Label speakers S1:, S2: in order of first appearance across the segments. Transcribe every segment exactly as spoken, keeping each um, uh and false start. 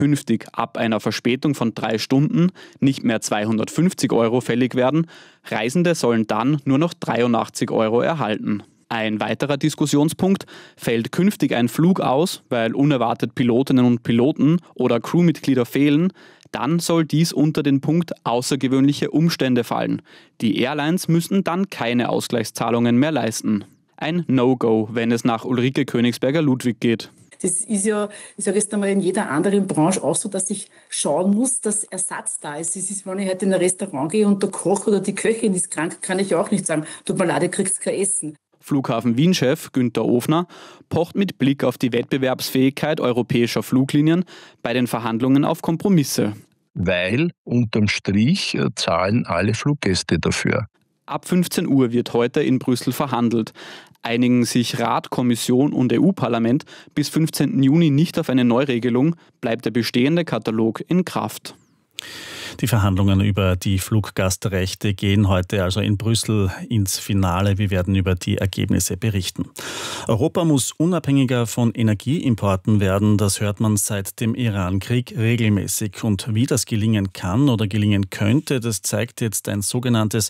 S1: künftig ab einer Verspätung von drei Stunden nicht mehr zweihundertfünfzig Euro fällig werden. Reisende sollen dann nur noch dreiundachtzig Euro erhalten. Ein weiterer Diskussionspunkt: Fällt künftig ein Flug aus, weil unerwartet Pilotinnen und Piloten oder Crewmitglieder fehlen, dann soll dies unter den Punkt außergewöhnliche Umstände fallen. Die Airlines müssen dann keine Ausgleichszahlungen mehr leisten. Ein No-Go, wenn es nach Ulrike Königsberger-Ludwig geht.
S2: Das ist ja, ich sage jetzt einmal, in jeder anderen Branche auch so, dass ich schauen muss, dass Ersatz da ist. Es ist, wenn ich heute in ein Restaurant gehe und der Koch oder die Köchin ist krank, kann ich auch nicht sagen, tut mir leid, du kriegst kein Essen.
S1: Flughafen Wien-Chef Günther Ofner pocht mit Blick auf die Wettbewerbsfähigkeit europäischer Fluglinien bei den Verhandlungen auf Kompromisse.
S3: Weil unterm Strich zahlen alle Fluggäste dafür.
S1: Ab fünfzehn Uhr wird heute in Brüssel verhandelt. Einigen sich Rat, Kommission und E U-Parlament bis fünfzehnten Juni nicht auf eine Neuregelung, bleibt der bestehende Katalog in Kraft.
S4: Die Verhandlungen über die Fluggastrechte gehen heute also in Brüssel ins Finale. Wir werden über die Ergebnisse berichten. Europa muss unabhängiger von Energieimporten werden. Das hört man seit dem Iran-Krieg regelmäßig. Und wie das gelingen kann oder gelingen könnte, das zeigt jetzt ein sogenanntes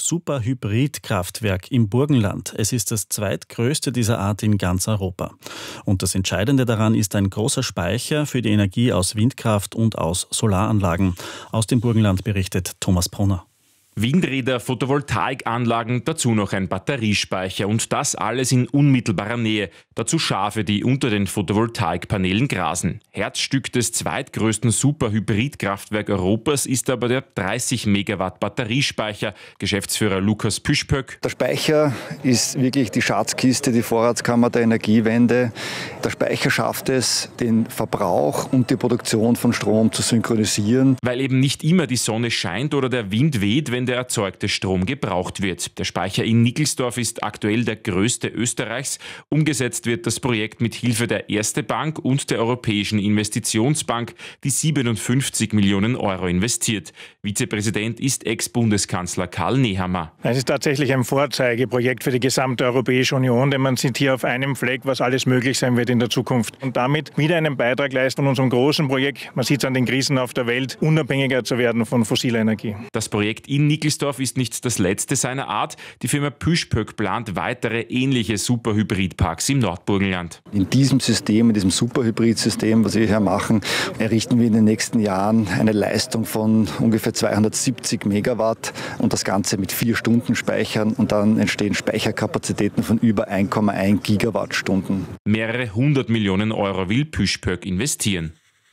S4: Superhybridkraftwerk im Burgenland. Es ist das zweitgrößte dieser Art in ganz Europa. Und das Entscheidende daran ist ein großer Speicher für die Energie aus Windkraft und aus Solaranlagen. Aus dem Burgenland berichtet Thomas Brunner.
S5: Windräder, Photovoltaikanlagen, dazu noch ein Batteriespeicher und das alles in unmittelbarer Nähe. Dazu Schafe, die unter den Photovoltaikpanelen grasen. Herzstück des zweitgrößten Superhybridkraftwerk Europas ist aber der dreißig Megawatt Batteriespeicher. Geschäftsführer Lukas Püschpöck.
S6: Der Speicher ist wirklich die Schatzkiste, die Vorratskammer der Energiewende. Der Speicher schafft es, den Verbrauch und die Produktion von Strom zu synchronisieren.
S5: Weil eben nicht immer die Sonne scheint oder der Wind weht, wenn der erzeugte Strom gebraucht wird. Der Speicher in Nickelsdorf ist aktuell der größte Österreichs. Umgesetzt wird das Projekt mit Hilfe der Erste Bank und der Europäischen Investitionsbank, die siebenundfünfzig Millionen Euro investiert. Vizepräsident ist Ex-Bundeskanzler Karl Nehammer.
S7: Es ist tatsächlich ein Vorzeigeprojekt für die gesamte Europäische Union, denn man sieht hier auf einem Fleck, was alles möglich sein wird in der Zukunft. Und damit wieder einen Beitrag leisten von unserem großen Projekt, man sieht es an den Krisen auf der Welt, unabhängiger zu werden von fossiler Energie.
S5: Das Projekt in Nickelsdorf ist nicht das letzte seiner Art. Die Firma Püschpöck plant weitere ähnliche Superhybridparks im Nordburgenland.
S6: In diesem System, in diesem Superhybridsystem, was wir hier machen, errichten wir in den nächsten Jahren eine Leistung von ungefähr zweihundertsiebzig Megawatt und das Ganze mit vier Stunden Speichern und dann entstehen Speicherkapazitäten von über eins Komma eins Gigawattstunden.
S5: Mehrere hundert Millionen Euro will Püschpöck investieren.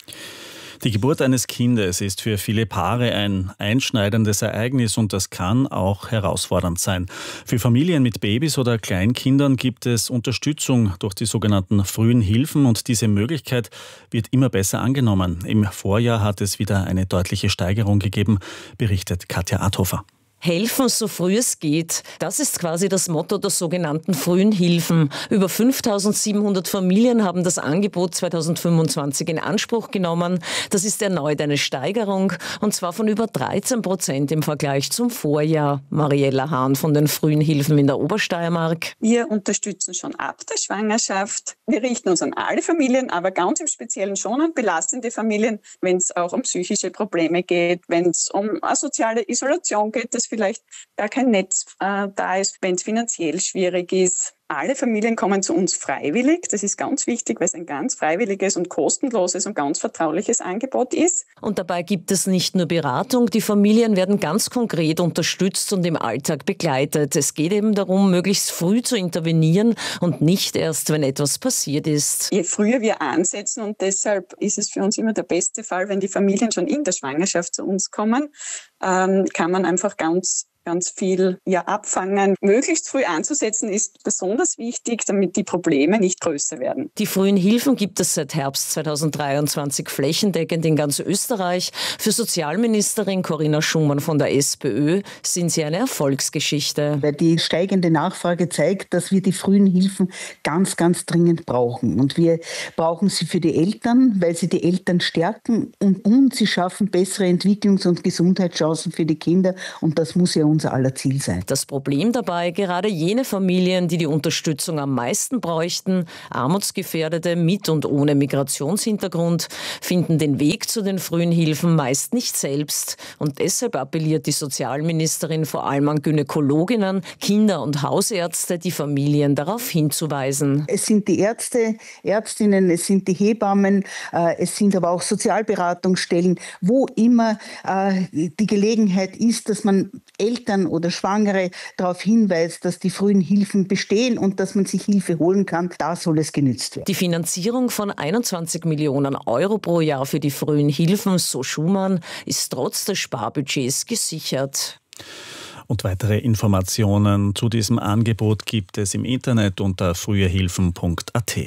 S4: Die Geburt eines Kindes ist für viele Paare ein einschneidendes Ereignis und das kann auch herausfordernd sein. Für Familien mit Babys oder Kleinkindern gibt es Unterstützung durch die sogenannten frühen Hilfen und diese Möglichkeit wird immer besser angenommen. Im Vorjahr hat es wieder eine deutliche Steigerung gegeben, berichtet Katja Adhofer.
S8: Helfen, so früh es geht. Das ist quasi das Motto der sogenannten frühen Hilfen. Über fünftausendsiebenhundert Familien haben das Angebot zweitausendfünfundzwanzig in Anspruch genommen. Das ist erneut eine Steigerung und zwar von über dreizehn Prozent im Vergleich zum Vorjahr. Mariella Hahn von den frühen Hilfen in der Obersteiermark.
S9: Wir unterstützen schon ab der Schwangerschaft. Wir richten uns an alle Familien, aber ganz im Speziellen schon an belastende Familien, wenn es auch um psychische Probleme geht, wenn es um asoziale Isolation geht, das vielleicht gar kein Netz äh, da ist, wenn es finanziell schwierig ist. Alle Familien kommen zu uns freiwillig. Das ist ganz wichtig, weil es ein ganz freiwilliges und kostenloses und ganz vertrauliches Angebot ist.
S8: Und dabei gibt es nicht nur Beratung, die Familien werden ganz konkret unterstützt und im Alltag begleitet. Es geht eben darum, möglichst früh zu intervenieren und nicht erst, wenn etwas passiert ist.
S9: Je früher wir ansetzen und deshalb ist es für uns immer der beste Fall, wenn die Familien schon in der Schwangerschaft zu uns kommen, ähm, kann man einfach ganz ganz viel ja, abfangen. Möglichst früh anzusetzen ist besonders wichtig, damit die Probleme nicht größer werden.
S8: Die frühen Hilfen gibt es seit Herbst zweitausenddreiundzwanzig flächendeckend in ganz Österreich. Für Sozialministerin Corinna Schumann von der SPÖ sind sie eine Erfolgsgeschichte.
S10: Weil die steigende Nachfrage zeigt, dass wir die frühen Hilfen ganz, ganz dringend brauchen. Und wir brauchen sie für die Eltern, weil sie die Eltern stärken und, und sie schaffen bessere Entwicklungs- und Gesundheitschancen für die Kinder. Und das muss ja unser aller Ziel sein.
S8: Das Problem dabei, gerade jene Familien, die die Unterstützung am meisten bräuchten, Armutsgefährdete mit und ohne Migrationshintergrund, finden den Weg zu den frühen Hilfen meist nicht selbst. Und deshalb appelliert die Sozialministerin vor allem an Gynäkologinnen, Kinder- und Hausärzte, die Familien darauf hinzuweisen.
S10: Es sind die Ärzte, Ärztinnen, es sind die Hebammen, äh, es sind aber auch Sozialberatungsstellen, wo immer äh, die Gelegenheit ist, dass man Eltern oder Schwangere darauf hinweist, dass die frühen Hilfen bestehen und dass man sich Hilfe holen kann. Da soll es genützt werden.
S8: Die Finanzierung von einundzwanzig Millionen Euro pro Jahr für die frühen Hilfen, so Schumann, ist trotz des Sparbudgets gesichert.
S4: Und weitere Informationen zu diesem Angebot gibt es im Internet unter frühehilfen punkt a t.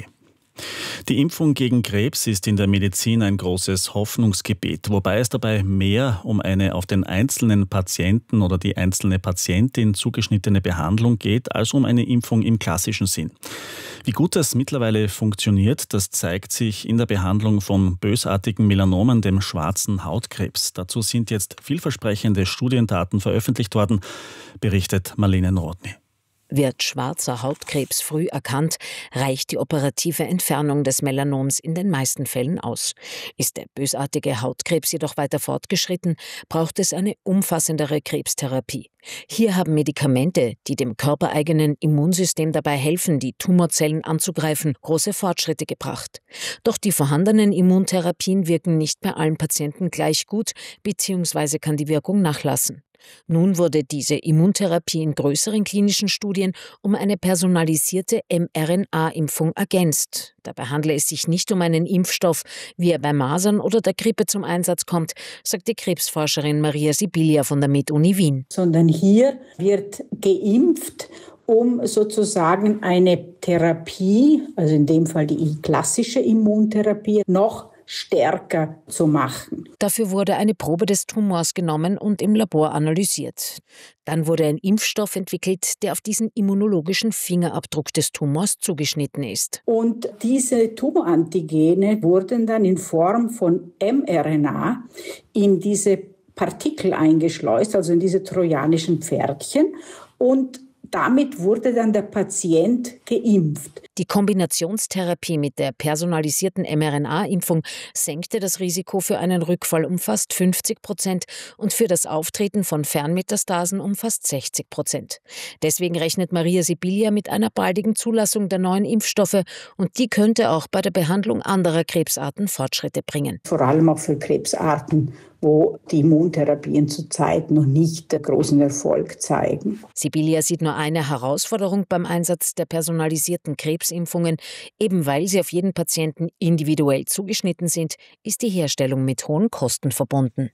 S4: Die Impfung gegen Krebs ist in der Medizin ein großes Hoffnungsgebet, wobei es dabei mehr um eine auf den einzelnen Patienten oder die einzelne Patientin zugeschnittene Behandlung geht, als um eine Impfung im klassischen Sinn. Wie gut das mittlerweile funktioniert, das zeigt sich in der Behandlung von bösartigen Melanomen, dem schwarzen Hautkrebs. Dazu sind jetzt vielversprechende Studiendaten veröffentlicht worden, berichtet Marlene Nowotny.
S11: Wird schwarzer Hautkrebs früh erkannt, reicht die operative Entfernung des Melanoms in den meisten Fällen aus. Ist der bösartige Hautkrebs jedoch weiter fortgeschritten, braucht es eine umfassendere Krebstherapie. Hier haben Medikamente, die dem körpereigenen Immunsystem dabei helfen, die Tumorzellen anzugreifen, große Fortschritte gebracht. Doch die vorhandenen Immuntherapien wirken nicht bei allen Patienten gleich gut, bzw. kann die Wirkung nachlassen. Nun wurde diese Immuntherapie in größeren klinischen Studien um eine personalisierte mRNA-Impfung ergänzt. Dabei handle es sich nicht um einen Impfstoff, wie er bei Masern oder der Grippe zum Einsatz kommt, sagt die Krebsforscherin Maria Sibilia von der MedUni Wien.
S12: Sondern hier wird geimpft, um sozusagen eine Therapie, also in dem Fall die klassische Immuntherapie, noch stärker zu machen.
S11: Dafür wurde eine Probe des Tumors genommen und im Labor analysiert. Dann wurde ein Impfstoff entwickelt, der auf diesen immunologischen Fingerabdruck des Tumors zugeschnitten ist.
S12: Und diese Tumorantigene wurden dann in Form von mRNA in diese Partikel eingeschleust, also in diese trojanischen Pferdchen, und damit wurde dann der Patient geimpft.
S11: Die Kombinationstherapie mit der personalisierten mRNA-Impfung senkte das Risiko für einen Rückfall um fast fünfzig Prozent und für das Auftreten von Fernmetastasen um fast sechzig Prozent. Deswegen rechnet Maria Sibilia mit einer baldigen Zulassung der neuen Impfstoffe, und die könnte auch bei der Behandlung anderer Krebsarten Fortschritte bringen.
S12: Vor allem auch für Krebsarten, wo die Immuntherapien zurzeit noch nicht großen Erfolg zeigen.
S11: Sibilia sieht nur eine Herausforderung beim Einsatz der personalisierten Krebsimpfungen. Eben weil sie auf jeden Patienten individuell zugeschnitten sind, ist die Herstellung mit hohen Kosten verbunden.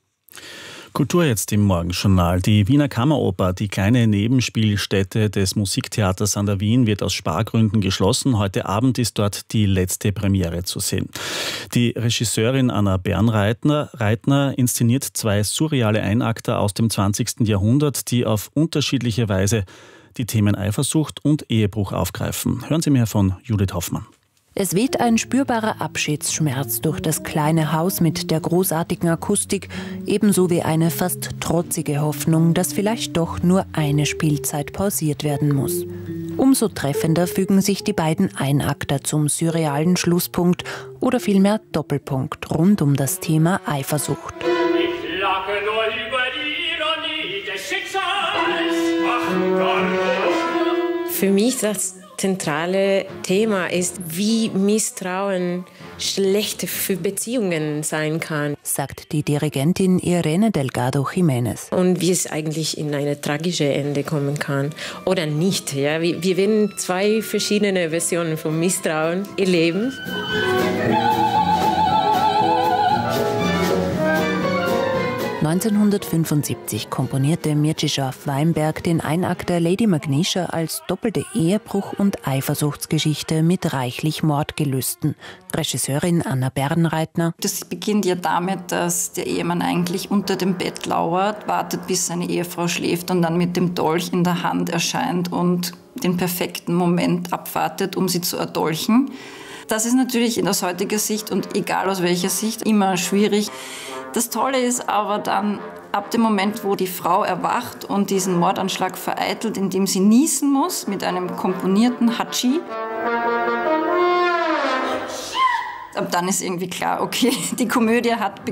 S4: Kultur jetzt im Morgenjournal. Die Wiener Kammeroper, die kleine Nebenspielstätte des Musiktheaters an der Wien, wird aus Spargründen geschlossen. Heute Abend ist dort die letzte Premiere zu sehen. Die Regisseurin Anna Bernreitner Reitner inszeniert zwei surreale Einakter aus dem zwanzigsten Jahrhundert, die auf unterschiedliche Weise die Themen Eifersucht und Ehebruch aufgreifen. Hören Sie mehr von Judith Hoffmann.
S13: Es weht ein spürbarer Abschiedsschmerz durch das kleine Haus mit der großartigen Akustik, ebenso wie eine fast trotzige Hoffnung, dass vielleicht doch nur eine Spielzeit pausiert werden muss. Umso treffender fügen sich die beiden Einakter zum surrealen Schlusspunkt oder vielmehr Doppelpunkt rund um das Thema Eifersucht.
S14: Ich lache nur über die Ironie des Schicksals. Ach Gott.
S15: Für mich das zentrale Thema ist, wie Misstrauen schlecht für Beziehungen sein kann,
S13: sagt die Dirigentin Irene Delgado Jiménez.
S15: Und wie es eigentlich in eine tragische Ende kommen kann oder nicht. Ja? Wir, wir werden zwei verschiedene Versionen von Misstrauen erleben.
S13: neunzehnhundertfünfundsiebzig komponierte Mieczysław Weinberg den Einakter Lady Magnesha als doppelte Ehebruch- und Eifersuchtsgeschichte mit reichlich Mordgelüsten. Regisseurin Anna Bernreitner.
S16: Das beginnt ja damit, dass der Ehemann eigentlich unter dem Bett lauert, wartet, bis seine Ehefrau schläft und dann mit dem Dolch in der Hand erscheint und den perfekten Moment abwartet, um sie zu erdolchen. Das ist natürlich aus heutiger Sicht und egal aus welcher Sicht immer schwierig. Das Tolle ist aber dann, ab dem Moment, wo die Frau erwacht und diesen Mordanschlag vereitelt, indem sie niesen muss mit einem komponierten Hatschi, ab dann ist irgendwie klar, okay, die Komödie hat begonnen.